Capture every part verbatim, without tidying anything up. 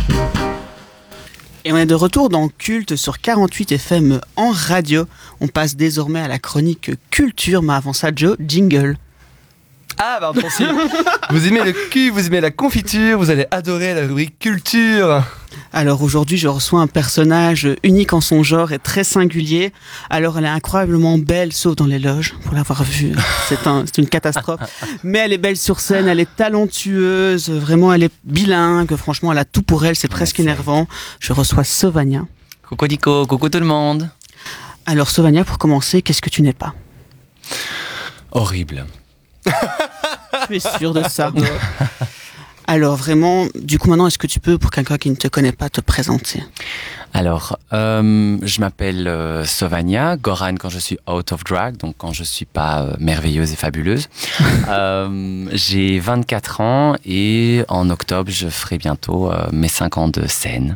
Et on est de retour dans Culte sur quarante-huit F M en radio. On passe désormais à la chronique culture, mais avant ça, Joe, jingle. Ah, pardon, si vous aimez le cul, vous aimez la confiture, vous allez adorer la rubrique culture. Alors aujourd'hui, je reçois un personnage unique en son genre et très singulier. Alors elle est incroyablement belle, sauf dans les loges, pour l'avoir vue. C'est, un, c'est une catastrophe. Mais elle est belle sur scène, elle est talentueuse, vraiment elle est bilingue. Franchement, elle a tout pour elle, c'est presque Merci. énervant. Je reçois Sovania. Coucou Nico, coucou tout le monde. Alors Sovania, pour commencer, qu'est-ce que tu n'es pas ? Horrible. Tu es sûr de ça ? Alors vraiment, du coup maintenant, est-ce que tu peux, pour quelqu'un qui ne te connaît pas, te présenter ? Alors, euh, je m'appelle euh, Sovania, Goran quand je suis out of drag, donc quand je suis pas euh, merveilleuse et fabuleuse. euh, j'ai vingt-quatre ans et en octobre, je ferai bientôt euh, mes cinq ans de scène.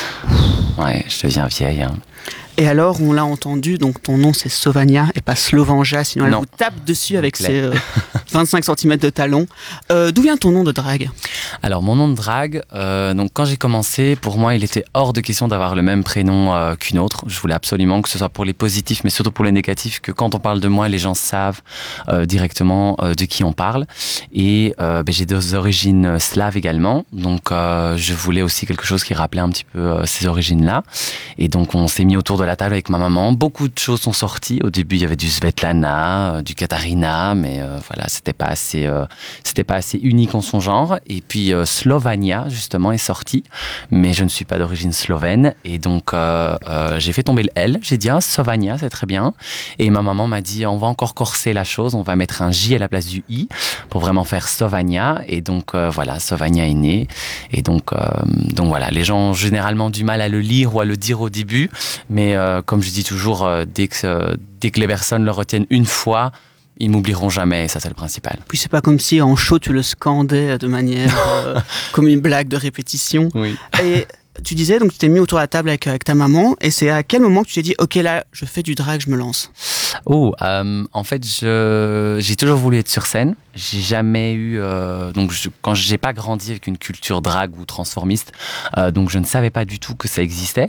Ouais, je deviens vieille. Hein. Et alors, on l'a entendu, donc ton nom c'est Sovania et pas Slovanja, sinon elle Non. vous tape dessus avec Claire. ses euh, vingt-cinq centimètres de talons. Euh, d'où vient ton nom de drague ? Alors, mon nom de drague, euh, donc quand j'ai commencé, pour moi, il était hors de question d'avoir le même prénom euh, qu'une autre. Je voulais absolument que ce soit pour les positifs, mais surtout pour les négatifs, que quand on parle de moi, les gens savent euh, directement euh, de qui on parle. Et euh, ben, j'ai des origines slaves également, donc euh, je voulais aussi quelque chose qui rappelait un petit peu euh, ces origines-là. Et donc, on s'est mis autour de la table avec ma maman. Beaucoup de choses sont sorties. Au début, il y avait du Svetlana, euh, du Katarina, mais euh, voilà, c'était pas assez, euh, c'était pas assez unique en son genre. Et puis euh, Slovania justement est sorti, mais je ne suis pas d'origine slovène, et donc euh, euh, j'ai fait tomber le L. J'ai dit ah, Sovania, c'est très bien. Et ma maman m'a dit on va encore corser la chose, on va mettre un J à la place du I pour vraiment faire Sovania. Et donc euh, voilà, Sovania est né. Et donc euh, donc voilà, les gens ont généralement du mal à le lire ou à le dire au début, mais euh, comme je dis toujours, euh, dès que euh, dès que les personnes le retiennent une fois, ils m'oublieront jamais, et ça c'est le principal. Puis c'est pas comme si en show tu le scandais de manière euh, comme une blague de répétition. Oui. Et tu disais, donc tu t'es mis autour de la table avec, avec ta maman, et c'est à quel moment que tu t'es dit ok là je fais du drag, je me lance ? Oh, euh, en fait, je j'ai toujours voulu être sur scène. J'ai jamais eu euh, donc je, quand j'ai pas grandi avec une culture drague ou transformiste, euh, donc je ne savais pas du tout que ça existait.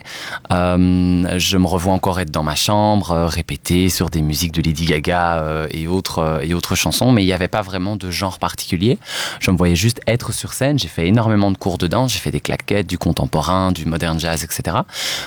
Euh, je me revois encore être dans ma chambre, euh, répéter sur des musiques de Lady Gaga euh, et autres euh, et autres chansons, mais il y avait pas vraiment de genre particulier. Je me voyais juste être sur scène. J'ai fait énormément de cours de danse, j'ai fait des claquettes, du contemporain, du modern jazz, et cetera.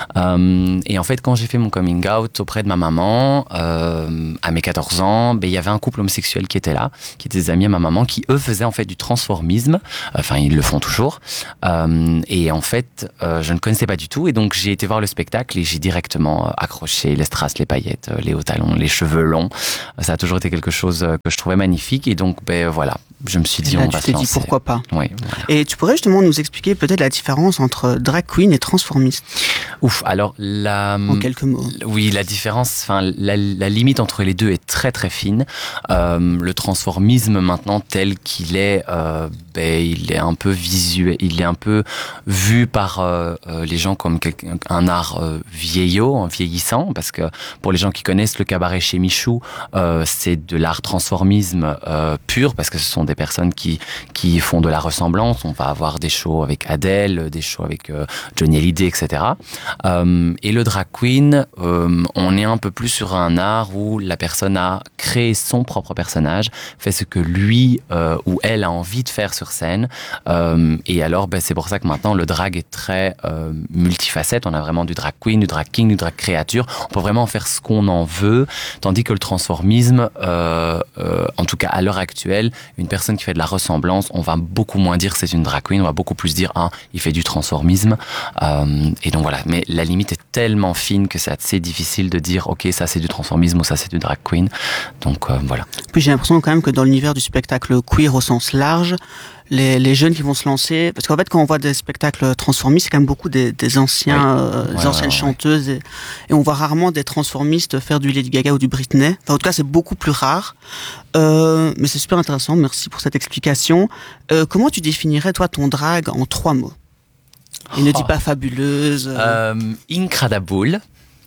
Euh, et en fait, quand j'ai fait mon coming out auprès de ma maman, euh, à mes quatorze ans, ben il y avait un couple homosexuel qui était là, qui était des amis à ma maman, qui eux faisaient en fait du transformisme. Enfin, ils le font toujours. Euh, et en fait, euh, je ne connaissais pas du tout. Et donc, j'ai été voir le spectacle et j'ai directement accroché les strass, les paillettes, les hauts talons, les cheveux longs. Ça a toujours été quelque chose que je trouvais magnifique. Et donc, ben voilà, je me suis dit, et là, on tu va t'es se lancer. dit pourquoi pas. Oui, voilà. Et tu pourrais justement nous expliquer peut-être la différence entre drag queen et transformiste, Ouf, alors la... en quelques mots. Oui, la différence, enfin la, la limite entre les deux est très très fine. Euh, le transformisme maintenant tel qu'il est, euh, ben il est un peu visuel, il est un peu vu par euh, les gens comme un art euh, vieillot, vieillissant, parce que pour les gens qui connaissent le cabaret chez Michou, euh, c'est de l'art transformisme euh, pur, parce que ce sont des personnes qui qui font de la ressemblance. On va avoir des shows avec Adele, des shows avec euh, Johnny Hallyday, et cetera. Euh, et le drag queen, euh, on est un peu plus sur un art où la personne a créé son propre personnage, fait ce que lui euh, ou elle a envie de faire sur scène. Euh, et alors, ben, c'est pour ça que maintenant le drag est très euh, multifacette. On a vraiment du drag queen, du drag king, du drag créature. On peut vraiment faire ce qu'on en veut, tandis que le transformisme, euh, euh, en tout cas à l'heure actuelle, une personne qui fait de la ressemblance, on va beaucoup moins dire c'est une drag queen, on va beaucoup plus dire ah, il fait du transformisme. Euh, et donc voilà, mais la limite est tellement fine que c'est assez difficile de dire ok, ça c'est du transformisme ou ça c'est du drag queen. Donc euh, voilà. Puis j'ai l'impression quand même que dans l'univers du spectacle queer au sens large, les, les jeunes qui vont se lancer, parce qu'en fait quand on voit des spectacles transformistes, c'est quand même beaucoup des, des anciens, oui. euh, ouais, des anciennes ouais, ouais. chanteuses, et, et on voit rarement des transformistes faire du Lady Gaga ou du Britney. Enfin, en tout cas, c'est beaucoup plus rare. Euh, mais c'est super intéressant. Merci pour cette explication. Euh, comment tu définirais toi ton drag en trois mots? Et ne dis Oh. pas fabuleuse. Euh... Euh, incredible.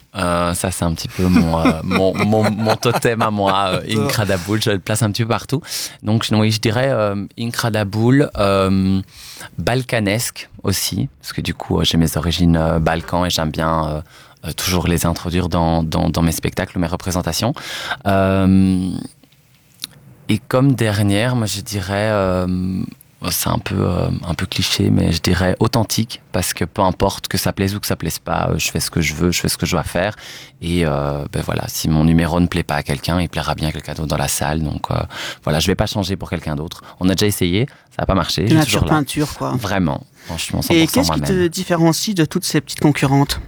Euh, ça, c'est un petit peu mon, euh, mon, mon, mon totem à moi, euh, Incredible. Je le place un petit peu partout. Donc, oui, je dirais euh, Incredible, euh, balkanesque aussi, parce que du coup, j'ai mes origines euh, balkans et j'aime bien euh, euh, toujours les introduire dans, dans, dans mes spectacles, mes représentations. Euh, et comme dernière, moi, je dirais... Euh, c'est un peu euh, un peu cliché, mais je dirais authentique, parce que peu importe que ça plaise ou que ça plaise pas, je fais ce que je veux, je fais ce que je dois faire, et euh, ben voilà, si mon numéro ne plaît pas à quelqu'un, il plaira bien à quelqu'un d'autre dans la salle, donc euh, voilà, je vais pas changer pour quelqu'un d'autre. On a déjà essayé, ça a pas marché. Une nature peinture, quoi. Vraiment, franchement, cent pour cent Et qu'est-ce qui moi-même. te différencie de toutes ces petites concurrentes?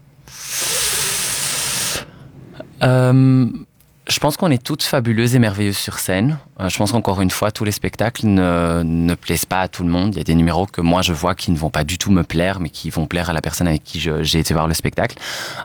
euh, Je pense qu'on est toutes fabuleuses et merveilleuses sur scène. Euh, je pense qu'encore une fois, tous les spectacles ne, ne plaisent pas à tout le monde. Il y a des numéros que moi je vois qui ne vont pas du tout me plaire, mais qui vont plaire à la personne avec qui je, j'ai été voir le spectacle.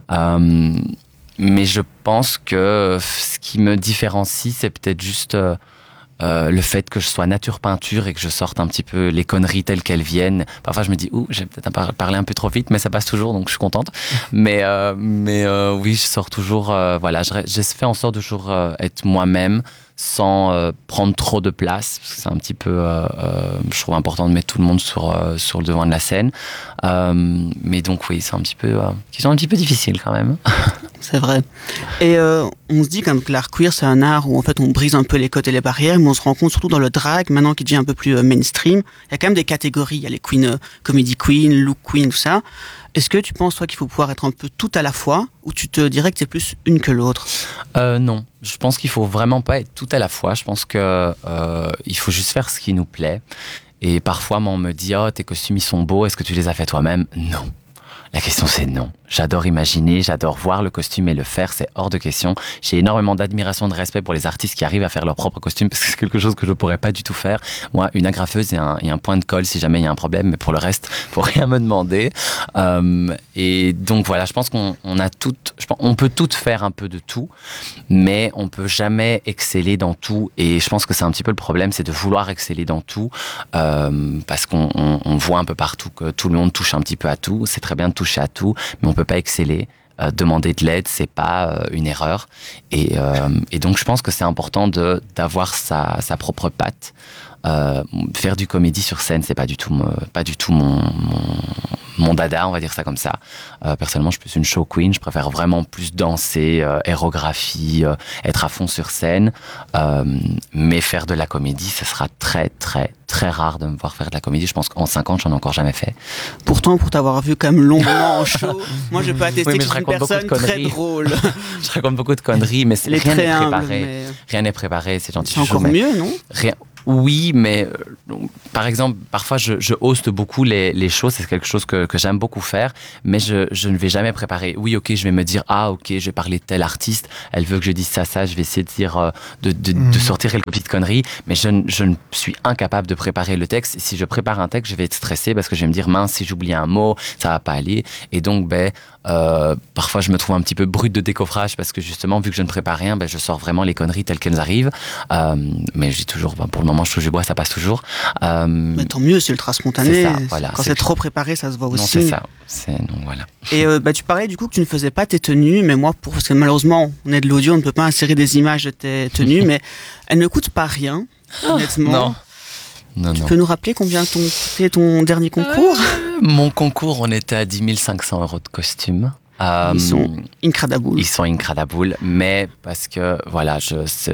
Euh, mais je pense que ce qui me différencie, c'est peut-être juste euh, euh, le fait que je sois nature peinture et que je sorte un petit peu les conneries telles qu'elles viennent. Parfois, je me dis, ouh, j'ai peut-être parlé un peu trop vite, mais ça passe toujours, donc je suis contente. Mais, euh, mais euh, oui, je sors toujours, euh, voilà, je, je fais en sorte de toujours euh, être moi-même, sans euh, prendre trop de place, parce que c'est un petit peu, euh, euh, je trouve important de mettre tout le monde sur, euh, sur le devant de la scène. Euh, mais donc oui, c'est un petit peu, euh, qui sont un petit peu difficiles quand même. C'est vrai. Et euh, on se dit que l'art queer, c'est un art où en fait on brise un peu les codes et les barrières, mais on se rend compte surtout dans le drag, maintenant qui devient un peu plus euh, mainstream, il y a quand même des catégories. Il y a les queens, euh, comedy queen, look queen, tout ça. Est-ce que tu penses, toi, qu'il faut pouvoir être un peu tout à la fois, ou tu te dirais que t'es plus une que l'autre? euh, Non, je pense qu'il faut vraiment pas être tout à la fois. Je pense que euh, il faut juste faire ce qui nous plaît. Et parfois, moi, on me dit, oh, tes costumes, ils sont beaux, est-ce que tu les as fait toi-même? Non. La question, c'est non. J'adore imaginer, j'adore voir le costume et le faire, c'est hors de question. J'ai énormément d'admiration, de respect pour les artistes qui arrivent à faire leur propre costume, parce que c'est quelque chose que je pourrais pas du tout faire. Moi, une agrafeuse et un, et un point de colle si jamais il y a un problème, mais pour le reste, faut rien me demander. Euh, et donc voilà, je pense qu'on on a toutes, je pense, on peut toutes faire un peu de tout, mais on peut jamais exceller dans tout. Et je pense que c'est un petit peu le problème, c'est de vouloir exceller dans tout, euh, parce qu'on on, on voit un peu partout que tout le monde touche un petit peu à tout. C'est très bien de toucher à tout, mais on peut pas exceller. Euh, demander de l'aide, c'est pas euh, une erreur. Et, euh, et donc, je pense que c'est important de d'avoir sa, sa propre patte. Euh, faire du comédie sur scène, c'est pas du tout, me, pas du tout mon, mon, mon dada, on va dire ça comme ça. Euh, personnellement, je suis plus une show queen. Je préfère vraiment plus danser, euh, aérographie, euh, être à fond sur scène. Euh, mais faire de la comédie, ça sera très, très, très rare de me voir faire de la comédie. Je pense qu'en cinq ans, j'en ai encore jamais fait. Pourtant, pour t'avoir vu quand même longuement en show, moi je peux attester Oui, que mais je suis une personne très drôle. Je raconte beaucoup de conneries, mais c'est, Elle est rien très n'est humble, préparé. mais... Rien n'est préparé, c'est gentil. C'est encore mais mieux, non? Rien. Oui, mais euh, donc, par exemple, parfois je, je hoste beaucoup les, les shows, c'est quelque chose que, que j'aime beaucoup faire, mais je, je ne vais jamais préparer. Oui, ok, je vais me dire, ah ok, je vais parler de tel artiste, elle veut que je dise ça, ça, je vais essayer de dire, euh, de, de, mmh. de sortir quelques petites conneries, mais je, je ne suis incapable de préparer le texte. Et si je prépare un texte, je vais être stressé parce que je vais me dire, mince, si j'oublie un mot, ça va pas aller. Et donc, ben, euh, parfois je me trouve un petit peu brute de décoffrage parce que justement, vu que je ne prépare rien, ben, je sors vraiment les conneries telles qu'elles arrivent. Euh, mais je dis toujours, ben, pour le moment, je touche du bois, ça passe toujours. Euh, mais tant mieux, c'est ultra spontané. C'est ça, voilà, Quand c'est c'est trop préparé, ça se voit aussi. Non, c'est ça. C'est, donc, voilà. Et euh, bah, tu parlais du coup que tu ne faisais pas tes tenues, mais moi, pour, parce que malheureusement, on est de l'audio, on ne peut pas insérer des images de tes tenues, mais elles ne coûtent pas rien, honnêtement. Non. Non, tu non. peux nous rappeler combien ton, coûtait ton dernier concours? euh, Mon concours, on était à dix mille cinq cents euros de costume. Euh, ils sont incredibles. Ils sont incredibles, mais parce que voilà, je,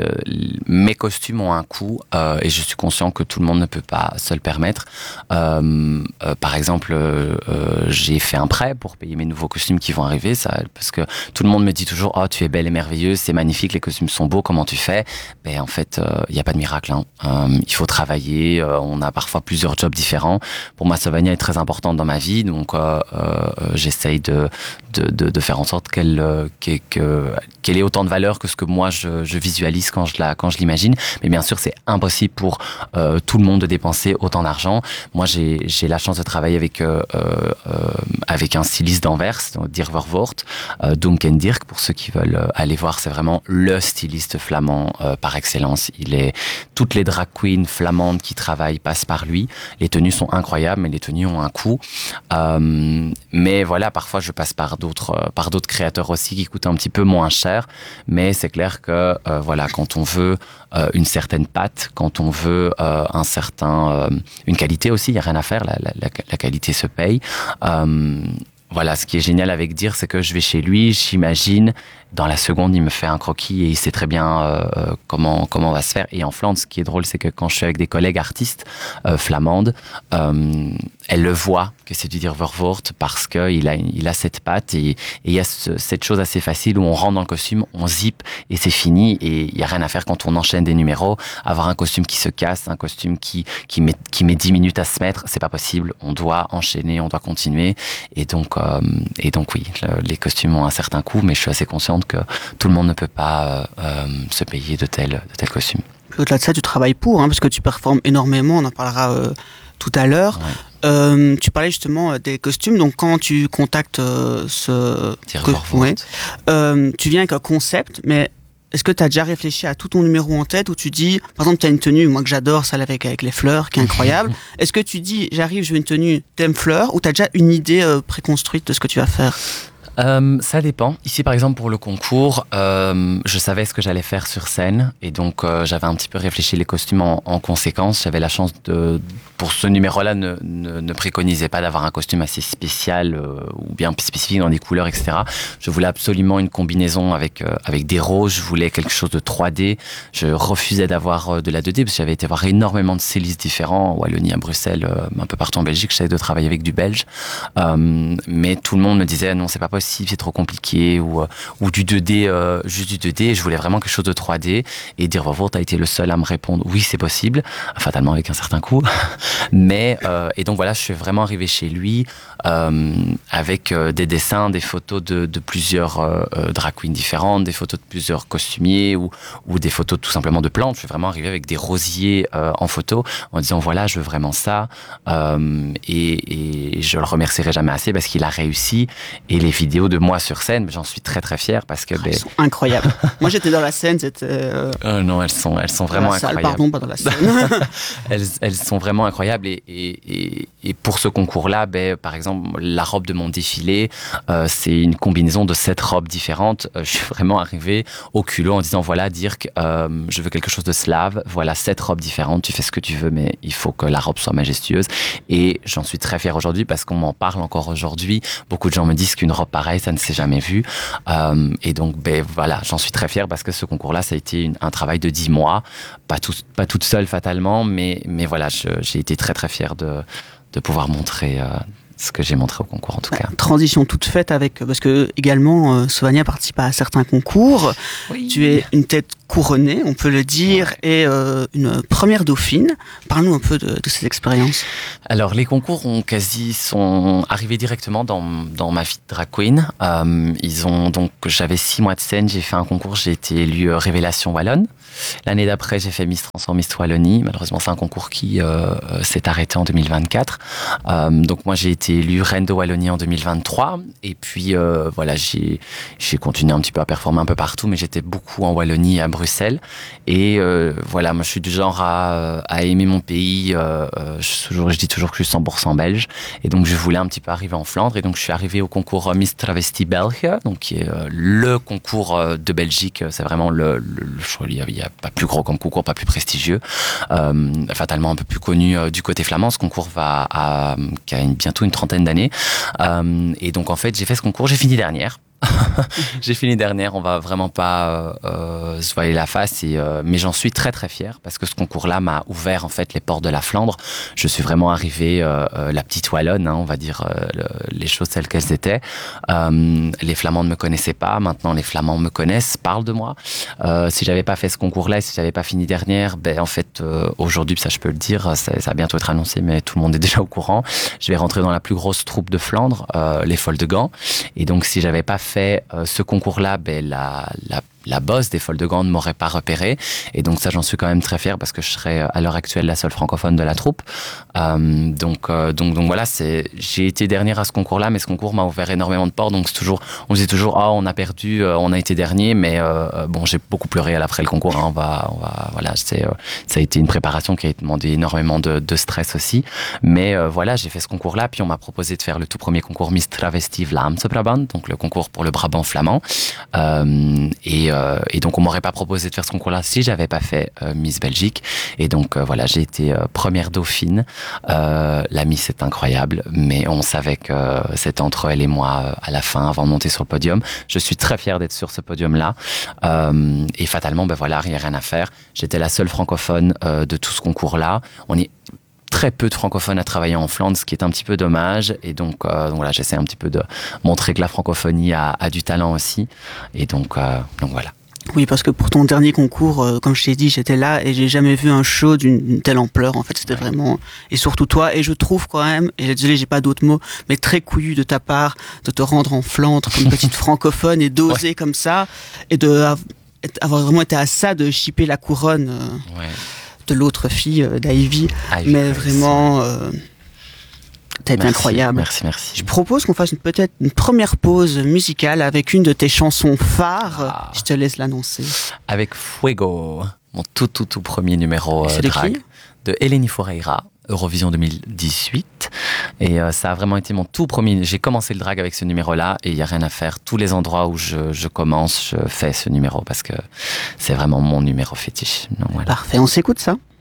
mes costumes ont un coût euh, et je suis conscient que tout le monde ne peut pas se le permettre. Euh, euh, par exemple, euh, j'ai fait un prêt pour payer mes nouveaux costumes qui vont arriver, ça, parce que tout le monde me dit toujours, oh, tu es belle et merveilleuse, c'est magnifique, les costumes sont beaux, comment tu fais? Ben en fait, il euh, n'y a pas de miracle. Hein. Euh, il faut travailler. Euh, on a parfois plusieurs jobs différents. Pour moi, Sylvania est très importante dans ma vie, donc euh, euh, j'essaye de, de De, de faire en sorte qu'elle, euh, qu'elle, qu'elle ait autant de valeur que ce que moi je, je visualise quand je, la, quand je l'imagine. Mais bien sûr, c'est impossible pour euh, tout le monde de dépenser autant d'argent. Moi, j'ai, j'ai la chance de travailler avec, euh, euh, avec un styliste d'Anvers, Dirk Vervoort, euh, Duncan Dirk, pour ceux qui veulent aller voir. C'est vraiment le styliste flamand euh, par excellence. Il est, toutes les drag queens flamandes qui travaillent passent par lui. Les tenues sont incroyables, mais les tenues ont un coût. Euh, mais voilà, parfois je passe par d'autres d'autres euh, par d'autres créateurs aussi qui coûtent un petit peu moins cher. Mais c'est clair que euh, voilà, quand on veut euh, une certaine patte, quand on veut euh, un certain euh, une qualité aussi, il y a rien à faire, la, la, la, la qualité se paye. Euh, Voilà, ce qui est génial avec Dir, c'est que je vais chez lui, j'imagine, dans la seconde, il me fait un croquis et il sait très bien euh, comment comment on va se faire. Et en Flandre, ce qui est drôle, c'est que quand je suis avec des collègues artistes euh, flamandes, euh, elles le voient que c'est du Dir Verwoord parce que il a il a cette patte et il y a ce, cette chose assez facile où on rentre dans le costume, on zip et c'est fini et il y a rien à faire quand on enchaîne des numéros. Avoir un costume qui se casse, un costume qui qui met qui met dix minutes à se mettre, c'est pas possible. On doit enchaîner, on doit continuer et donc euh, et donc oui, le, les costumes ont un certain coût, mais je suis assez consciente que tout le monde ne peut pas euh, se payer de tels de tels costumes. Au-delà de ça, tu travailles pour, hein, parce que tu performes énormément, on en parlera euh, tout à l'heure. Ouais. Euh, tu parlais justement des costumes, donc quand tu contactes euh, ce... Co- ouais, euh, tu viens avec un concept, mais est-ce que tu as déjà réfléchi à tout ton numéro en tête où tu dis, par exemple, tu as une tenue, moi que j'adore, celle avec, avec les fleurs, qui est incroyable. Est-ce que tu dis, j'arrive, je veux une tenue, thème fleurs, ou tu as déjà une idée euh, préconstruite de ce que tu vas faire? Euh, ça dépend. Ici, par exemple, pour le concours, euh, je savais ce que j'allais faire sur scène et donc euh, j'avais un petit peu réfléchi les costumes en, en conséquence. J'avais la chance de, pour ce numéro-là, ne, ne, ne préconisait pas d'avoir un costume assez spécial euh, ou bien spécifique dans des couleurs, et cetera. Je voulais absolument une combinaison avec euh, avec des roses. Je voulais quelque chose de trois D. Je refusais d'avoir euh, de la deux D parce que j'avais été voir énormément de stylistes différents, en Wallonie, à Bruxelles, euh, un peu partout en Belgique. J'essayais de travailler avec du belge, euh, mais tout le monde me disait non, c'est pas possible. C'est trop compliqué ou euh, ou du deux D euh, juste du deux D. Je voulais vraiment quelque chose de trois D et Dir Verwoord a été le seul à me répondre oui c'est possible, fatalement avec un certain coût. Mais euh, et donc voilà, je suis vraiment arrivé chez lui euh, avec euh, des dessins, des photos de, de plusieurs euh, drag queens différentes, des photos de plusieurs costumiers ou ou des photos tout simplement de plantes. Je suis vraiment arrivé avec des rosiers euh, en photo en disant voilà je veux vraiment ça euh, et, et je le remercierai jamais assez parce qu'il a réussi et les vidéos de moi sur scène, j'en suis très très fier parce que oh, ben... elles sont incroyables. Moi j'étais dans la scène, c'était euh... euh, non elles sont elles sont vraiment dans la salle, incroyables. Pardon, pas dans la scène. elles elles sont vraiment incroyables et et et, et pour ce concours-là, ben par exemple la robe de mon défilé, euh, c'est une combinaison de sept robes différentes. Euh, je suis vraiment arrivé au culot en disant voilà Dirk, euh, je veux quelque chose de slave. Voilà sept robes différentes. Tu fais ce que tu veux, mais il faut que la robe soit majestueuse. Et j'en suis très fier aujourd'hui parce qu'on m'en parle encore aujourd'hui. Beaucoup de gens me disent qu'une robe pareil, ça ne s'est jamais vu. Euh, et donc, ben voilà, j'en suis très fier parce que ce concours-là, ça a été une, un travail de dix mois, pas tout, pas toute seule fatalement, mais mais voilà, je, j'ai été très très fier de de pouvoir montrer. Euh, ce que j'ai montré au concours en tout cas. Transition toute faite avec, parce que également euh, Sovania participe à certains concours. Oui. Tu es une tête couronnée, on peut le dire, ouais. et euh, une première dauphine. Parle-nous un peu de, de ces expériences. Alors les concours ont quasi sont arrivés directement dans dans ma vie de drag queen. Euh, ils ont donc j'avais six mois de scène, j'ai fait un concours, j'ai été élue euh, Révélation Wallonne. L'année d'après, j'ai fait Miss Transform, Miss Wallonie. Malheureusement, c'est un concours qui euh, s'est arrêté en deux mille vingt-quatre. Euh, donc moi, j'ai été élue Reine de Wallonie en deux mille vingt-trois. Et puis euh, voilà, j'ai j'ai continué un petit peu à performer un peu partout, mais j'étais beaucoup en Wallonie et à Bruxelles. Et euh, voilà, moi, je suis du genre à, à aimer mon pays. Euh, je, toujours, je dis toujours que je suis cent pour cent belge. Et donc, je voulais un petit peu arriver en Flandre. Et donc, je suis arrivé au concours Miss Travesti België, donc qui est euh, le concours de Belgique. C'est vraiment le, le, le je crois, il y a, il y a pas plus gros comme concours, pas plus prestigieux, euh, fatalement un peu plus connu euh, du côté flamand. Ce concours va à, qui a une, bientôt une trentaine d'années. Euh, et donc en fait, j'ai fait ce concours, j'ai fini dernière. J'ai fini dernière, on va vraiment pas euh, se voiler la face, et, euh, mais j'en suis très très fier parce que ce concours-là m'a ouvert en fait les portes de la Flandre. Je suis vraiment arrivée euh, euh, la petite Wallonne, hein, on va dire euh, le, les choses telles qu'elles étaient. Euh, les Flamands ne me connaissaient pas, maintenant les Flamands me connaissent, parlent de moi. Euh, si j'avais pas fait ce concours-là, si j'avais pas fini dernière, ben en fait euh, aujourd'hui, ça je peux le dire, ça, ça va bientôt être annoncé, mais tout le monde est déjà au courant. Je vais rentrer dans la plus grosse troupe de Flandre, euh, les Folles de Gand, et donc si j'avais pas fait euh, ce concours-là, ben la, la la boss des Folles de Gand ne m'aurait pas repéré. Et donc ça, j'en suis quand même très fier parce que je serais à l'heure actuelle la seule francophone de la troupe. Euh, donc, euh, donc, donc voilà, c'est, j'ai été dernière à ce concours-là, mais ce concours m'a ouvert énormément de portes. Donc c'est toujours, on disait toujours, ah, oh, on a perdu, euh, on a été dernier, mais euh, bon, j'ai beaucoup pleuré après le concours. Hein, on va, on va, voilà, c'est, euh, ça a été une préparation qui a demandé énormément de, de stress aussi. Mais euh, voilà, j'ai fait ce concours-là, puis on m'a proposé de faire le tout premier concours Miss Travesti Vlaamse Brabant, donc le concours pour le Brabant flamand. Euh, et, euh, et donc on m'aurait pas proposé de faire ce concours-là si j'avais pas fait euh, Miss Belgique. Et donc euh, voilà, j'ai été euh, première dauphine. Euh, la Miss est incroyable, mais on savait que c'était entre elle et moi euh, à la fin, avant de monter sur le podium. Je suis très fier d'être sur ce podium-là. Euh, et fatalement, ben voilà, il n'y a rien à faire. J'étais la seule francophone euh, de tout ce concours-là. On est très peu de francophones à travailler en Flandre, ce qui est un petit peu dommage. Et donc, euh, donc voilà, j'essaie un petit peu de montrer que la francophonie a, a du talent aussi. Et donc, euh, donc voilà. Oui, parce que pour ton dernier concours, euh, comme je t'ai dit, j'étais là et j'ai jamais vu un show d'une telle ampleur. En fait, c'était vraiment, et surtout toi. Et je trouve quand même, et désolé, j'ai pas d'autres mots, mais très couillu de ta part de te rendre en Flandre comme petite francophone et d'oser ouais. comme ça et de avoir vraiment été à ça de chipper la couronne euh, ouais. de l'autre fille, euh, d'Ivy. Mais vraiment. Euh, T'as été incroyable. Merci, merci. Je propose qu'on fasse une, peut-être une première pause musicale avec une de tes chansons phares. Ah. Je te laisse l'annoncer. Avec Fuego, mon tout, tout, tout premier numéro euh, drag de Eleni Foureira, Eurovision deux mille dix-huit. Et euh, ça a vraiment été mon tout premier. J'ai commencé le drag avec ce numéro-là et il n'y a rien à faire. Tous les endroits où je, je commence, je fais ce numéro parce que c'est vraiment mon numéro fétiche. Donc, voilà. Parfait, on s'écoute ça.